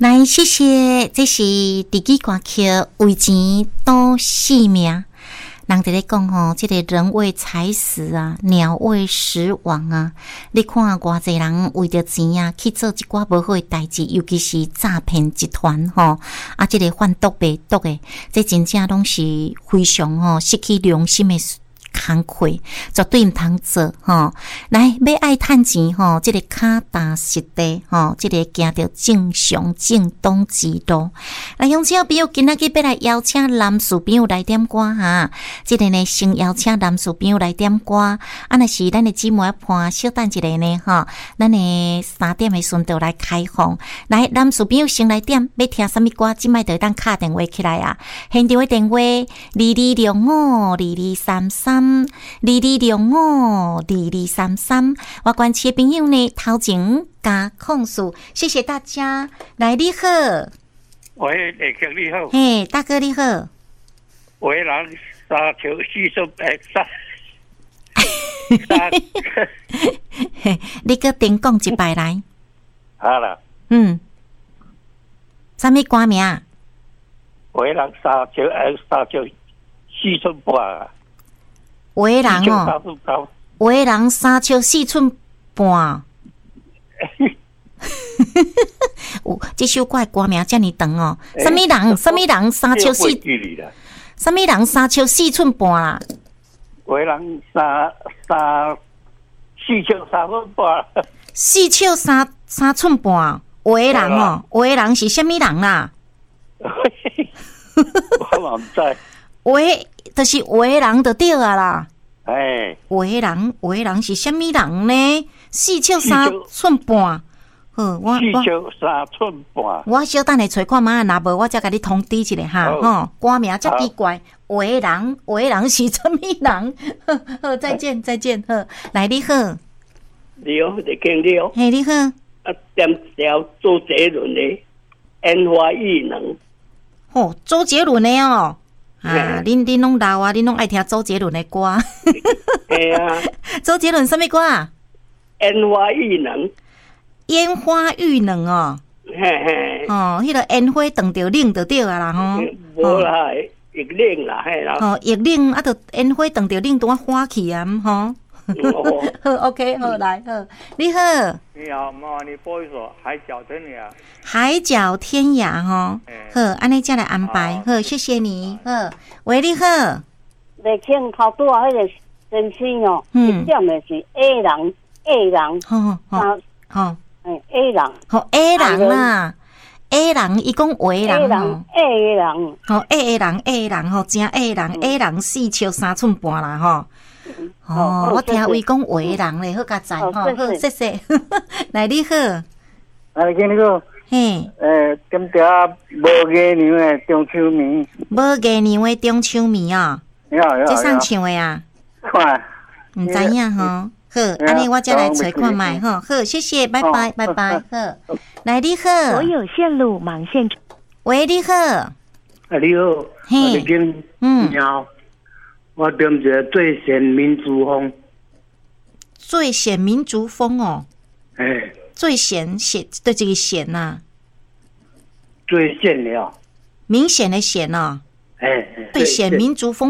来，谢谢，这是第几歌曲？为钱赌性命。人在咧讲吼，这个人为财死啊，鸟为食亡啊。你看偌济人为着钱啊，去做一寡无好的代志，尤其是诈骗集团吼，啊，这个贩毒卖毒的，这真正拢是非常吼失去良心的工课，绝对毋通做吼。来，要爱趁钱吼，这个脚踏实地吼，这个行着正常正当之路。来，乡亲朋友，今仔日要来邀请男士朋友来点歌哈。这个呢，先邀请男士朋友来点歌。啊，若是咱的姊妹伴，小等一下呢哈，咱的3点的顺道来开放。来，男士朋友先来点，要听什么歌？即摆就当敲电话起来啊。现场的电话2265223322652233。我关切朋友呢，头前加控诉，谢谢大家。来，你好。 喂，李哥你好。 嘿，大哥你好。 喂，人沙丘48 你搁顶讲一摆来。 好啦。 什么歌名？ 喂，人沙丘4寸半。 喂人哦。喂人3尺4寸半。这首歌的歌名这么长哦。什么人3尺4？什么人3尺4寸半啦？ 喂人4尺3寸半。 4尺3寸半。喂人哦，喂人是什么人啦？ 我嘛唔知。 喂，就是喂人就对啊啦。 哎， 喂人是什么人呢？4尺3寸半。 4尺3寸半。 我小等下找看嘛，若无我再甲你通知一下哈。吼，歌名真奇怪，喂人是什么人？好，再见。好，来你好。 你好，你经理好。 嘿，你好。 啊，点条周杰伦的《烟花易冷》。 哦，周杰伦的哦。啊，恁拢老啊，恁拢爱听周杰伦的歌。 嘿啊。 周杰伦什么歌啊？ 烟花易冷。 烟花遇冷哦。 嘿嘿。 哦，迄个烟花撞着冷就对啊啦吼。 无啦，会冷啦，嘿啦。 哦，会冷啊，着烟花撞着冷，拄啊欢喜啊，吼。好 ，OK， 好，来，好，你好。 你好，麻烦你播一首《海角天涯》。 海角天涯吼，好，安尼才来安排，好，谢谢你，好，喂，你好。 来听头拄啊，迄个真心哦，一点的是 A 人， 好， A 人， 好 A 人啦。A 人伊讲为人吼 ，A 人， 吼 A 人吼，真 A 人4尺3寸半啦吼。哦，我听伊讲为人咧，好加载吼，好，谢谢。来你好。 你好。 嘿。 点条无月娘的中秋暝。 无月娘的中秋暝哦。这上唱的啊？ 看。 唔知影吼。好，安尼我再来找看卖吼。好，谢谢，拜拜，拜拜。好，来你好。 所有线路忙线。 喂，你好。 你好。 嘿。 你好。我点一个最显民族风。 最显民族风哦。最显对这个显呐。 最显了。 明显的显哦。对显民族风。